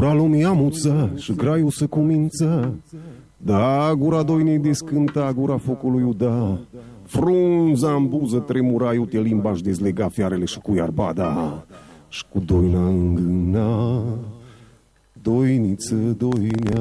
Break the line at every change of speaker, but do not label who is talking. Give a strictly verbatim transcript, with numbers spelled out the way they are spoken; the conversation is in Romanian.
Gura lumii amuță și graiul se cumință. Da, gura doinei descânta, gura focului uda. Frunza în buză tremura, iute limba-și dezlega fiarele și cu iarbada. Și cu doina îngâna, doiniță, doinea.